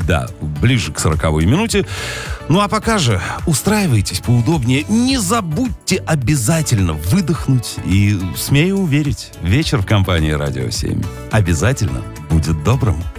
Да, ближе к 40-й минуте. Ну а пока же устраивайтесь поудобнее. Не забудьте обязательно выдохнуть. И, смею уверить, вечер в компании «Радио 7» обязательно будет добрым.